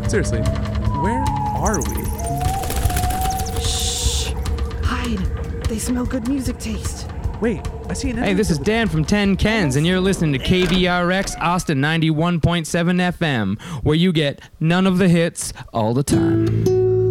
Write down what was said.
Seriously, where are we? Shh! Hide! They smell good music taste. Wait, I see an Hey, this is Dan from 10 Kens, and you're listening to KVRX Austin 91.7 FM, where you get none of the hits all the time.